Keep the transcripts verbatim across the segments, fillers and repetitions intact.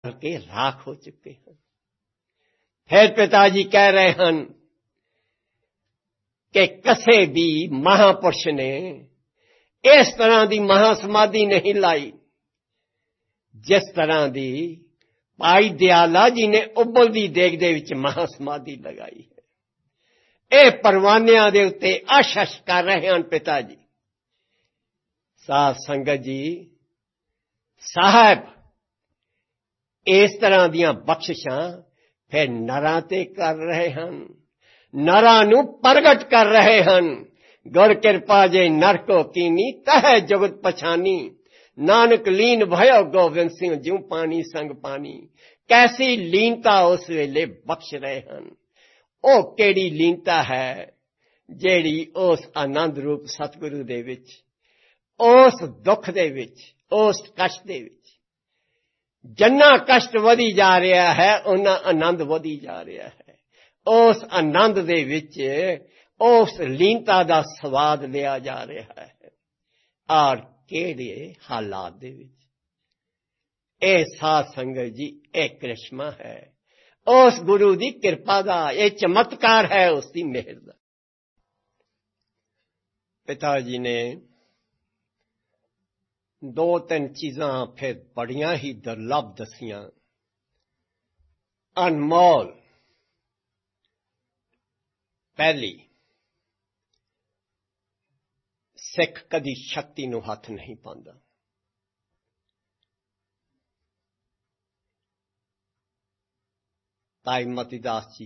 के राख हो चुके हैं। फिर पिताजी कह रहे हैं कि कसे भी महापुरुष ने इस तरह की महासमाधि नहीं लाई जिस तरह की भाई दयाला जी ने उबलदी देग दे विच महासमाधि लगाई है। ये परवानिया दे उत्ते आशश कर रहे हैं पिताजी। साध संगत जी, साहब इस तरह दियां बख्शिशां फिर नरां ते कर रहे हैं, नरां नूं प्रगट कर रहे हैं। गुर कृपा जे नर को कीनी तह जुगत पछानी, नानक लीन भयो गोविंद सिंह ज्यों पानी संग पानी। कैसी लीनता उस वेले बख्श रहे हैं। ओ केड़ी लीनता है जेड़ी उस आनंद रूप सतगुरु दे विच, उस दुख दे विच, उस कष्ट दे विच जन्ना कष्ट वधी जा रहा है उन्ना आनंद वधी जा रहा है। उस आनंद दे विच उस लीनता दा स्वाद लिया जा रहा है। और केड़े हालात दे विच। ए साध संगत जी, ए करिश्मा है उस गुरु दी कृपा दा, ए चमत्कार है उसकी मेहर दा। पिताजी ने दो तीन चीजां फिर बड़ियां ही दुर्लभ दसियां, अनमोल। पहली, सिख कदी शक्ति नूं हथ नहीं पांदा। भाई मतीदास जी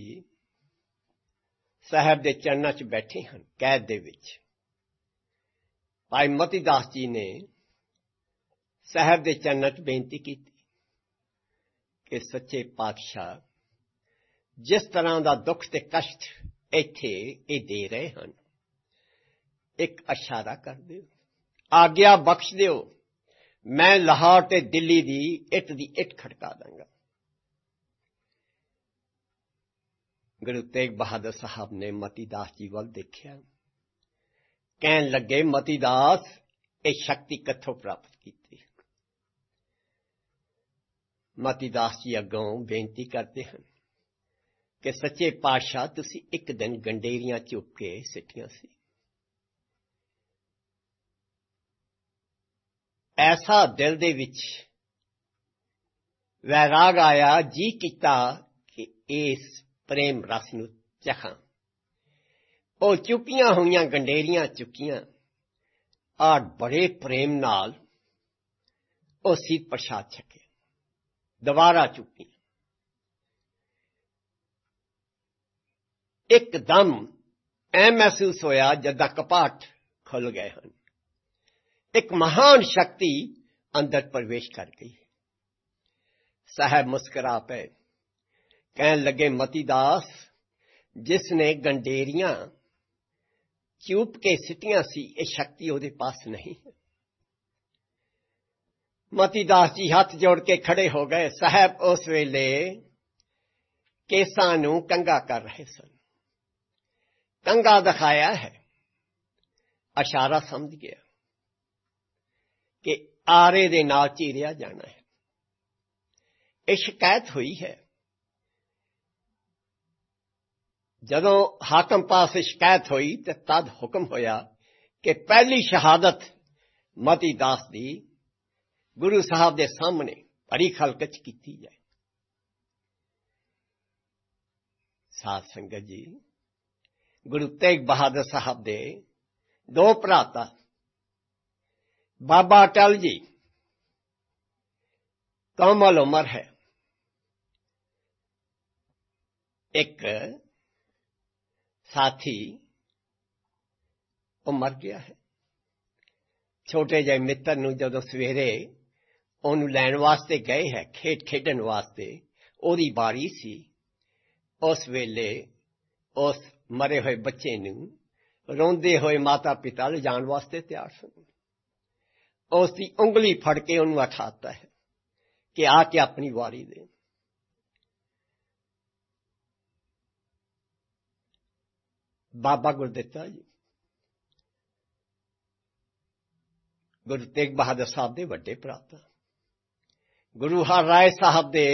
साहब दे चरणा च बैठे हैं कैद दे विच। भाई मतीदास जी ने साहब दे चरणा च बेनती की कि सच्चे पातशाह जिस तरह का दुख ते कष्ट इत्थे ये दे रहे हैं, एक इशारा कर दिओ, आग्ञा बख्श दिओ, मैं लाहौर ते दिल्ली दी it the it खड़का Danga. Guru Tegh Bahadur साहब ने मतीदास जी वल देखिया, कहन लगे मतीदास ये शक्ति कथों प्राप्त की। मतीदास जी अगों बेनती करते हैं कि सच्चे पातशाह तुसी एक दिन गंडेरियां चुप के सिटियां सी। ऐसा दिल दे विच वैराग आया, जी किता कि इस प्रेम रस नूं चखां। ओ चुपियां हुईयां गंडेरियां चुकियां और बड़े प्रेम नाल ओ सीत प्रसाद छके दोबारा चुकी। एकदम ऐ महसूस होया जदा कपाट खुल गए हैं, एक महान शक्ति अंदर प्रवेश कर गई। साहब मुस्कुरा पे कहने लगे मतीदास जिसने गंडेरियां चूप के सिटियां सी, ये शक्ति ओदे पास नहीं है। मतीदास जी हाथ जोड़ के खड़े हो गए। साहब उस वेले केसां नूं कंगा कर रहे सन। कंगा दिखाया है, इशारा समझ गया कि आरे दे नाल चीरिया जाना है। ये शिकायत हुई है। जदों हाकम पास शिकायत हुई तो तद हुक्म होया कि पहली शहादत मतीदास दी गुरु साहब दे सामने बड़ी खलकच की जाए। साध संगत जी, गुरु तेग बहादुर साहब दे दो भराता बाबा अटल जी कमल उमर है, एक साथी वो मर गया है। छोटे जे मित्र नूं जदों सवेरे ओनू लैण वास्ते गए है खेड खेडन वास्ते, ओदी बारी सी। उस वेले उस मरे हुए बच्चे नूं रोंदे हुए माता पिता ले जाण वास्ते तैयार सन। उसकी उंगली फड़ के ओनू उठाता है कि आके अपनी वारी दे। बाबा गुरदित्ता जी गुरु तेग बहादुर साहब दे वड्डे भराता, गुरु हर राय साहब दे